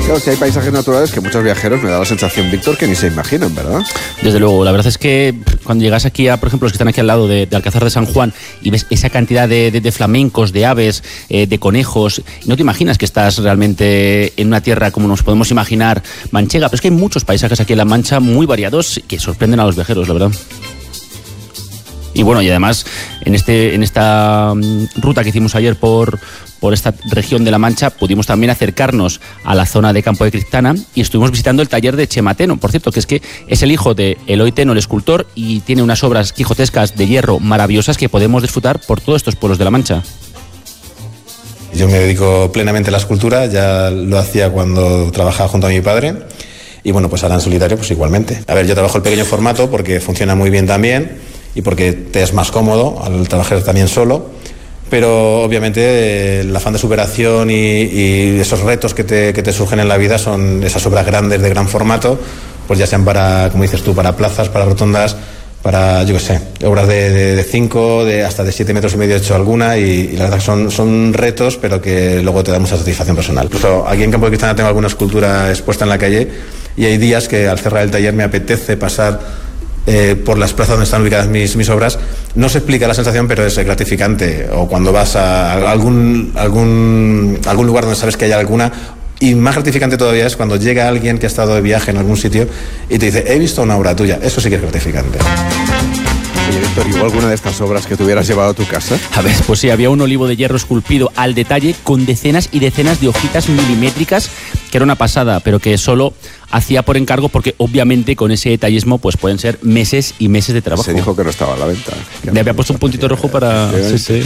Claro, si hay paisajes naturales que muchos viajeros me da la sensación, Víctor, que ni se imaginan, ¿verdad? Desde luego, la verdad es que cuando llegas aquí por ejemplo, los que están aquí al lado de Alcázar de San Juan y ves esa cantidad de flamencos, de aves, de conejos, no te imaginas que estás realmente en una tierra como nos podemos imaginar manchega, pero es que hay muchos paisajes aquí en La Mancha muy variados que sorprenden a los viajeros, la verdad. Y bueno, y además en esta ruta que hicimos ayer por esta región de La Mancha, pudimos también acercarnos a la zona de Campo de Criptana y estuvimos visitando el taller de Chema Teno, por cierto, que es el hijo de Eloy Teno, el escultor, y tiene unas obras quijotescas de hierro maravillosas que podemos disfrutar por todos estos pueblos de La Mancha. Yo me dedico plenamente a la escultura, ya lo hacía cuando trabajaba junto a mi padre. Y bueno, pues ahora en solitario pues igualmente. A ver, yo trabajo el pequeño formato porque funciona muy bien también y porque te es más cómodo al trabajar también solo, pero obviamente el afán de superación y esos retos que te surgen en la vida son esas obras grandes de gran formato, pues ya sean para, como dices tú, para plazas, para rotondas, para, yo qué sé, obras de 5, hasta de 7,5 metros he hecho alguna y la verdad que son retos, pero que luego te dan mucha satisfacción personal. Incluso aquí en Campo de Criptana tengo alguna escultura expuesta en la calle y hay días que al cerrar el taller me apetece pasar por las plazas donde están ubicadas mis obras. No se explica la sensación, pero es gratificante. O cuando vas a algún lugar donde sabes que hay alguna. Y más gratificante todavía es cuando llega alguien que ha estado de viaje en algún sitio y te dice, he visto una obra tuya. Eso sí que es gratificante. Oye, Víctor, ¿hubo alguna de estas obras que te hubieras llevado a tu casa? A ver, pues sí, había un olivo de hierro esculpido al detalle con decenas y decenas de hojitas milimétricas, que era una pasada, pero que solo hacía por encargo porque obviamente con ese detallismo pues pueden ser meses y meses de trabajo. Se dijo que no estaba a la venta. Le había puesto un puntito rojo para... Sí.